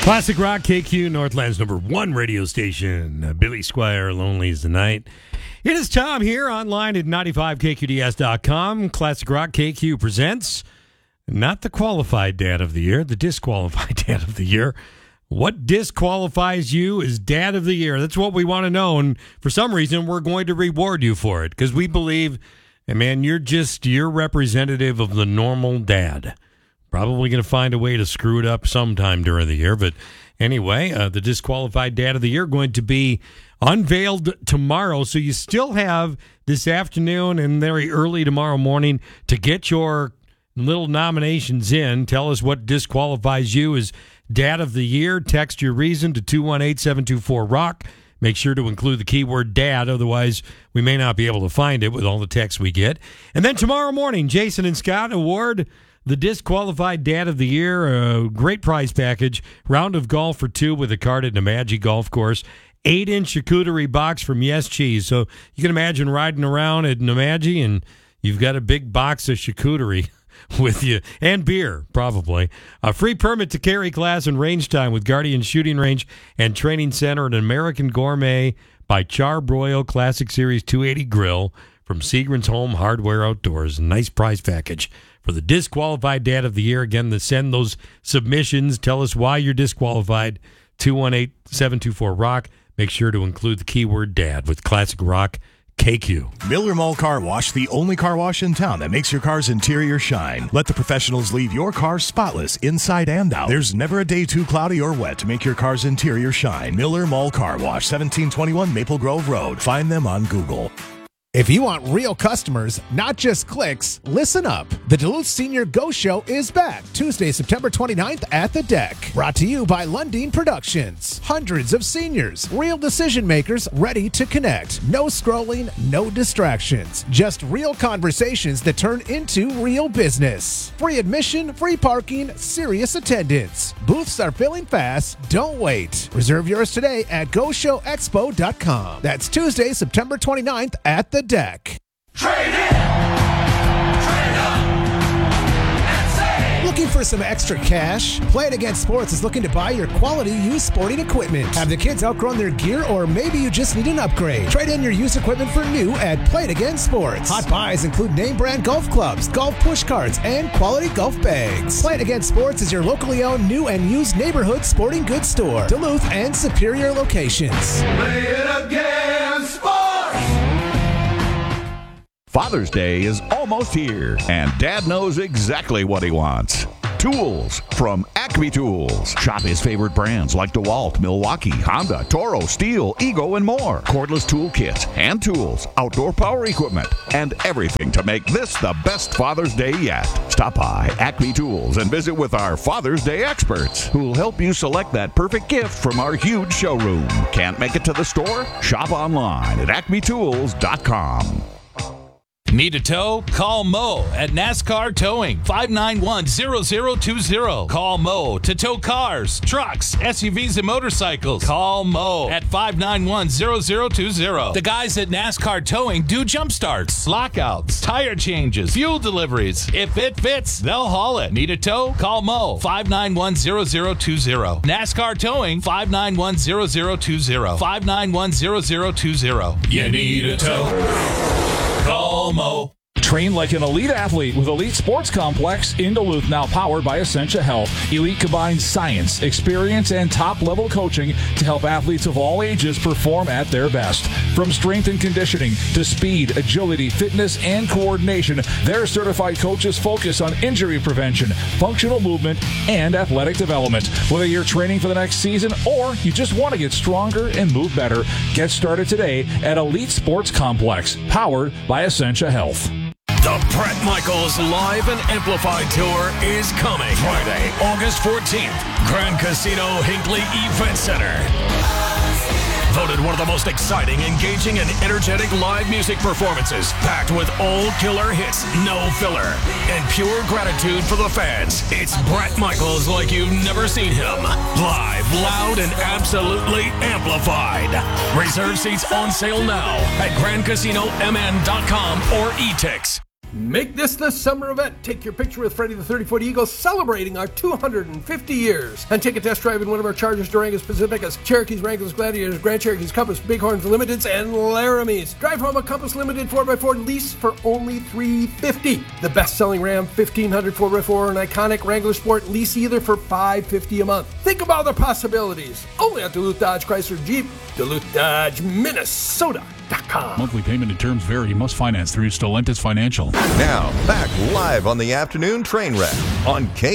Classic Rock, KQ, Northland's #1 radio station. Billy Squire, Lonely is the Night. It is Tom here, online at 95KQDS.com. Classic Rock, KQ presents not the qualified dad of the year, the disqualified dad of the year. What disqualifies you as dad of the year? That's what we want to know, and for some reason, we're going to reward you for it, because we believe, man, you're representative of the normal dad. Probably going to find a way to screw it up sometime during the year. But anyway, the disqualified dad of the year going to be unveiled tomorrow. So you still have this afternoon and very early tomorrow morning to get your little nominations in. Tell us what disqualifies you as dad of the year. Text your reason to 218-724-ROCK. Make sure to include the keyword dad. Otherwise, we may not be able to find it with all the texts we get. And then tomorrow morning, Jason and Scott award the disqualified dad of the year, a great prize package, round of golf for two with a card at Nemadji Golf Course, 8-inch charcuterie box from Yes Cheese. So you can imagine riding around at Nemadji and you've got a big box of charcuterie with you, and beer, probably. A free permit to carry class and range time with Guardian Shooting Range and Training Center, an American Gourmet by Char-Broil Classic Series 280 Grill from Seagram's Home Hardware Outdoors. Nice prize package for the disqualified dad of the year. Again, send those submissions. Tell us why you're disqualified. 218-724-ROCK. Make sure to include the keyword dad with Classic Rock KQ. Miller Mall Car Wash, the only car wash in town that makes your car's interior shine. Let the professionals leave your car spotless inside and out. There's never a day too cloudy or wet to make your car's interior shine. Miller Mall Car Wash, 1721 Maple Grove Road. Find them on Google. If you want real customers, not just clicks, listen up. The Duluth Senior Go Show is back Tuesday, September 29th at the Deck. Brought to you by Lundeen Productions. Hundreds of seniors, real decision makers ready to connect. No scrolling, no distractions. Just real conversations that turn into real business. Free admission, free parking, serious attendance. Booths are filling fast. Don't wait. Reserve yours today at GoShowExpo.com. That's Tuesday, September 29th at the Deck. Trade in! Trade up! And save! Looking for some extra cash? Play It Again Sports is looking to buy your quality used sporting equipment. Have the kids outgrown their gear, or maybe you just need an upgrade? Trade in your used equipment for new at Play It Again Sports. Hot buys include name brand golf clubs, golf push carts, and quality golf bags. Play It Again Sports is your locally owned new and used neighborhood sporting goods store. Duluth and Superior locations. Play it again, sports! Father's Day is almost here, and Dad knows exactly what he wants. Tools from Acme Tools. Shop his favorite brands like DeWalt, Milwaukee, Honda, Toro, Steel, Ego, and more. Cordless tool kits, hand tools, outdoor power equipment, and everything to make this the best Father's Day yet. Stop by Acme Tools and visit with our Father's Day experts who'll help you select that perfect gift from our huge showroom. Can't make it to the store? Shop online at acmetools.com. Need a tow? Call Mo at NASCAR Towing, 591-0020. Call Mo to tow cars, trucks, SUVs, and motorcycles. Call Mo at 591-0020. The guys at NASCAR Towing do jump starts, lockouts, tire changes, fuel deliveries. If it fits, they'll haul it. Need a tow? Call Mo, 591-0020. NASCAR Towing, 591-0020. 591-0020. You need a tow? Call Mo. Train like an elite athlete with Elite Sports Complex in Duluth, now powered by Essentia Health. Elite combines science, experience, and top-level coaching to help athletes of all ages perform at their best. From strength and conditioning to speed, agility, fitness, and coordination, their certified coaches focus on injury prevention, functional movement, and athletic development. Whether you're training for the next season or you just want to get stronger and move better, get started today at Elite Sports Complex, powered by Essentia Health. The Bret Michaels Live and Amplified Tour is coming Friday, August 14th, Grand Casino Hinckley Event Center. Voted one of the most exciting, engaging, and energetic live music performances, packed with old killer hits, no filler, and pure gratitude for the fans. It's Bret Michaels like you've never seen him. Live, loud, and absolutely amplified. Reserve seats on sale now at GrandCasinoMN.com or eTix. Make this the summer event. Take your picture with Freddie the 30-foot Eagle celebrating our 250 years. And take a test drive in one of our Chargers, Durangos, Pacificas, Cherokees, Wranglers, Gladiators, Grand Cherokees, Compass, Bighorns, Limiteds, and Laramies. Drive home a Compass Limited 4x4 lease for only $350. The best-selling Ram 1500 4x4 and iconic Wrangler Sport lease either for $550 a month. Think about the possibilities. Only at Duluth Dodge Chrysler Jeep. Duluth Dodge, Minnesota.com. Monthly payment and terms vary. Must finance through Stellantis Financial. Now, back live on the afternoon train wreck on KQDS.